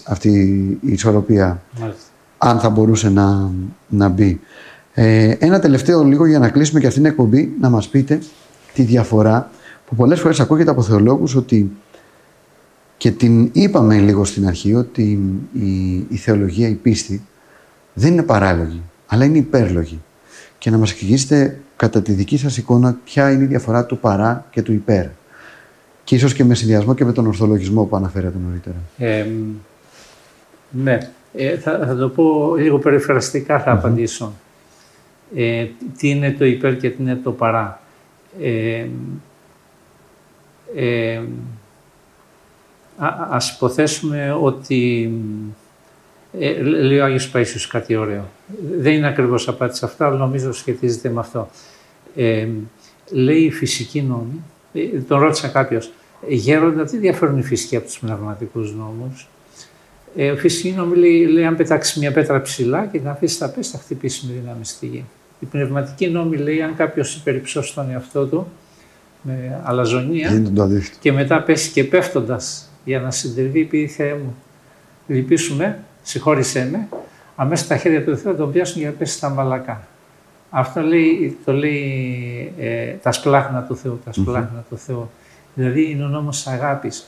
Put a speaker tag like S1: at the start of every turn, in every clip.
S1: αυτή η ισορροπία, αν θα μπορούσε να μπει. Ένα τελευταίο λίγο για να κλείσουμε και αυτήν την εκπομπή, να μας πείτε τη διαφορά που πολλές φορές ακούγεται από θεολόγους, ότι και την είπαμε λίγο στην αρχή, ότι η θεολογία, η πίστη δεν είναι παράλογη, αλλά είναι υπέρλογη. Και να μας εξηγήσετε κατά τη δική σας εικόνα ποια είναι η διαφορά του παρά και του υπέρ. Και ίσως και με συνδυασμό και με τον ορθολογισμό που αναφέρατε νωρίτερα.
S2: Ναι, θα το πω λίγο περιφραστικά, θα απαντήσω. Τι είναι το υπέρ και τι είναι το παρά. Ας υποθέσουμε ότι λέει ο Άγιος Παΐσιος κάτι ωραίο. Δεν είναι ακριβώς απάντηση αυτά, αλλά νομίζω σχετίζεται με αυτό. Λέει η φυσική νόμη, τον ρώτησα κάποιος, γέροντα, τι διαφέρουν οι φυσικοί από τους πνευματικούς νόμους. Φυσική νόμη λέει αν πετάξει μια πέτρα ψηλά και την αφήσει τα πέσει, θα χτυπήσει με δύναμη στη γη. Η πνευματική νόμη λέει αν κάποιος υπερυψώσει τον εαυτό του με αλαζονία και μετά πέσει και πέφτοντας για να συντριβεί, πει Θεέ μου, λυπήσουμε, συγχώρησέ με, αμέσως τα χέρια του Θεού τον πιάσουν για να πέσει στα μαλακά. Αυτό το λέει τα σπλάχνα του Θεού, τα σπλάχνα του Θεού. Δηλαδή είναι ο νόμος αγάπης.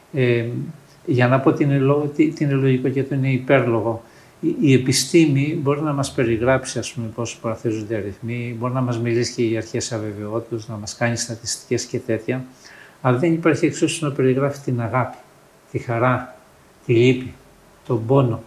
S2: Για να πω τι είναι λογικό και το είναι υπέρλογο. Η επιστήμη μπορεί να μας περιγράψει, ας πούμε, πώς προαθίζονται αριθμοί, μπορεί να μας μιλήσει και για αρχές αβεβαιότητας, να μας κάνει στατιστικές και τέτοια, αλλά δεν υπάρχει εξίσου να περιγράφει την αγάπη, τη χαρά, τη λύπη, τον πόνο,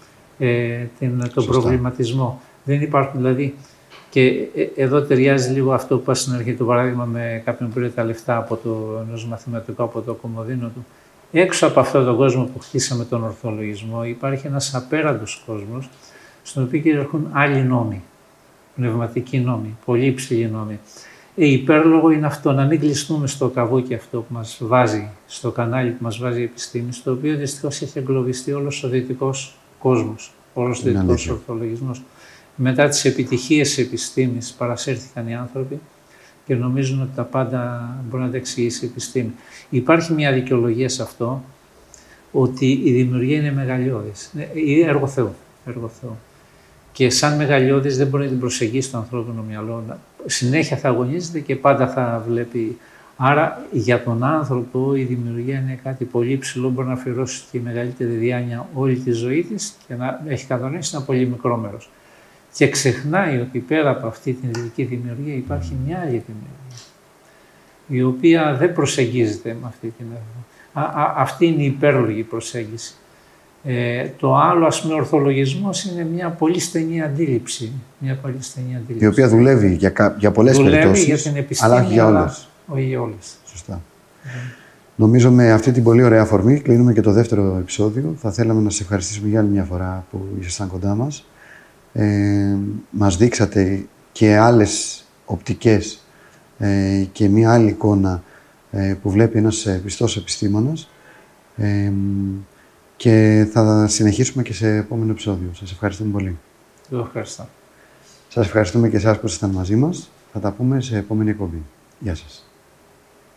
S2: τον προβληματισμό. Δεν υπάρχουν δηλαδή. Και εδώ ταιριάζει λίγο αυτό που είπα στην αρχή, το παράδειγμα με κάποιον που πήρε τα λεφτά από ενός μαθηματικού από το κομμωδίνο του. Έξω από αυτόν τον κόσμο που χτίσαμε τον ορθολογισμό υπάρχει ένας απέραντος κόσμος, στον οποίο κυριαρχούν άλλοι νόμοι, πνευματικοί νόμοι, πολύ υψηλοί νόμοι. Υπέρλογο είναι αυτό, να μην κλειστούμε στο καβούκι αυτό που μας βάζει, στο κανάλι που μας βάζει η επιστήμη, στο οποίο δυστυχώς έχει εγκλωβιστεί όλος ο δυτικός κόσμος, όλος ο δυτικός ορθολογισμός. Μετά τις επιτυχίες της επιστήμης παρασύρθηκαν οι άνθρωποι και νομίζουν ότι τα πάντα μπορεί να τα εξηγήσει η επιστήμη. Υπάρχει μια δικαιολογία σε αυτό, ότι η δημιουργία είναι μεγαλειώδης, είναι έργο Θεού. Και σαν μεγαλειώδης δεν μπορεί να την προσεγγίσει το ανθρώπινο μυαλό. Συνέχεια θα αγωνίζεται και πάντα θα βλέπει. Άρα για τον άνθρωπο η δημιουργία είναι κάτι πολύ υψηλό, μπορεί να αφιερώσει τη μεγαλύτερη διάνοια όλη τη ζωή της και να έχει κανονίσει ένα πολύ μικρό μέρος. Και ξεχνάει ότι πέρα από αυτή την ειδική δημιουργία υπάρχει μια άλλη δημιουργία, η οποία δεν προσεγγίζεται με αυτή την έργο. Αυτή είναι η υπέρλογη προσέγγιση. Το άλλο, ας πούμε, ορθολογισμός είναι μια πολύ στενή αντίληψη. Η
S1: οποία δουλεύει για πολλές περιπτώσεις,
S2: για την επιστήμη,
S1: αλλά όχι για όλες.
S2: Όχι για όλες.
S1: Σωστά. Νομίζω με αυτή την πολύ ωραία αφορμή κλείνουμε και το δεύτερο επεισόδιο. Θα θέλαμε να σας ευχαριστήσουμε για άλλη μια φορά που ήσασταν κοντά μας. Μας δείξατε και άλλες οπτικές και μια άλλη εικόνα που βλέπει ένας πιστός επιστήμονας και θα συνεχίσουμε και σε επόμενο επεισόδιο. Σας ευχαριστούμε πολύ.
S2: Εγώ ευχαριστώ.
S1: Σας ευχαριστούμε και εσάς που ήσασταν μαζί μας. Θα τα πούμε σε επόμενη εκπομπή. Γεια σας.